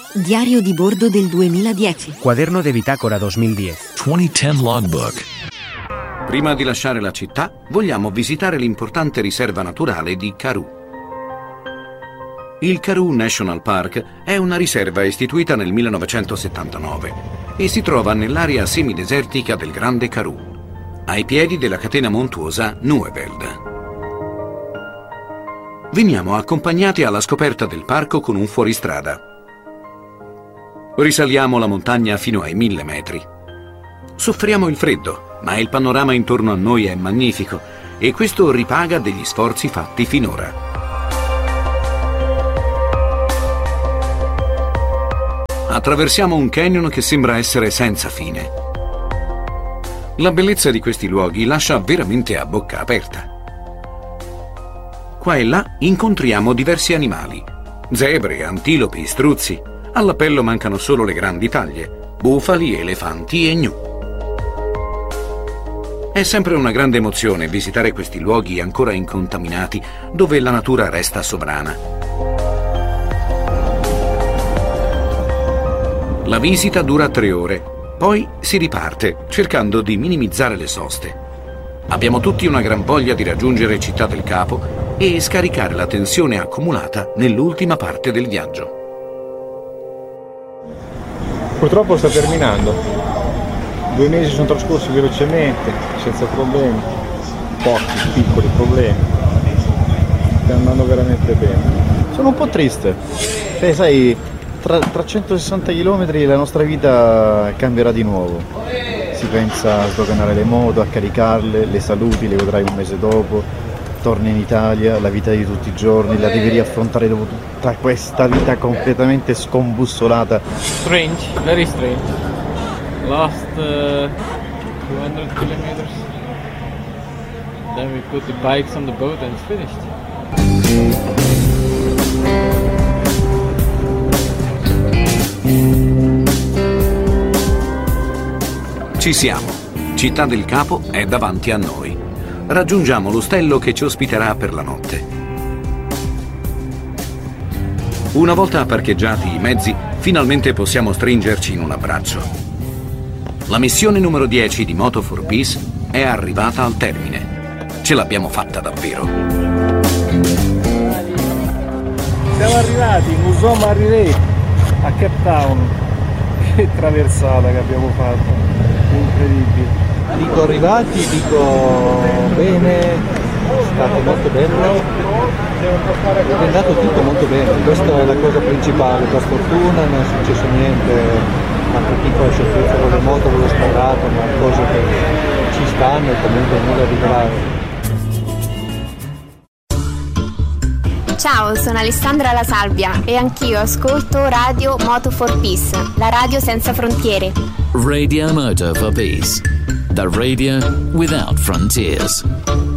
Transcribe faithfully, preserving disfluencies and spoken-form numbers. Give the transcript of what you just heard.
Diario di bordo del duemiladieci. Cuaderno de bitácora duemiladieci. duemiladieci Logbook. Prima di lasciare la città, vogliamo visitare l'importante riserva naturale di Karoo. Il Karoo National Park è una riserva istituita nel millenovecentosettantanove e si trova nell'area semidesertica del Grande Karoo, ai piedi della catena montuosa Nueveld. Veniamo accompagnati alla scoperta del parco con un fuoristrada. Risaliamo la montagna fino ai mille metri. Soffriamo il freddo, ma il panorama intorno a noi è magnifico e questo ripaga degli sforzi fatti finora. Attraversiamo un canyon che sembra essere senza fine. La bellezza di questi luoghi lascia veramente a bocca aperta. Qua e là incontriamo diversi animali: zebre, antilopi, struzzi. All'appello mancano solo le grandi taglie: bufali, elefanti e gnu. È sempre una grande emozione visitare questi luoghi ancora incontaminati, dove la natura resta sovrana. La visita dura tre ore, poi si riparte, cercando di minimizzare le soste. Abbiamo tutti una gran voglia di raggiungere Città del Capo e scaricare la tensione accumulata nell'ultima parte del viaggio. Purtroppo sta terminando. Due mesi sono trascorsi velocemente, senza problemi, pochi piccoli problemi. Sta andando veramente bene. Sono un po' triste. E sai, tra, tra centosessanta chilometri la nostra vita cambierà di nuovo. Si pensa a sdoganare le moto, a caricarle, le saluti, le vedrai un mese dopo. Torni in Italia, la vita di tutti i giorni, la devi riaffrontare dopo tutta questa vita completamente scombussolata. Strange, very strange. Last uh, two hundred kilometers. Then we put the bikes on the boat and it's finished. Ci siamo. Città del Capo è davanti a noi. Raggiungiamo l'ostello che ci ospiterà per la notte. Una volta parcheggiati i mezzi, finalmente possiamo stringerci in un abbraccio. La missione numero dieci di Moto for Peace è arrivata al termine. Ce l'abbiamo fatta davvero. Siamo arrivati, Muso Marire, a Cape Town. Che traversata che abbiamo fatto, incredibile. Dico arrivati, dico bene, è stato molto bello, è andato tutto molto bene, questa è la cosa principale. Per fortuna non è successo niente, qualche piccola sciocchezza con le moto, con lo sparato, ma cose che ci stanno e comunque nulla di grave. Ciao, sono Alessandra La Salvia e anch'io ascolto Radio Moto for Peace, la radio senza frontiere. Radio Moto for Peace, the radio without frontiers.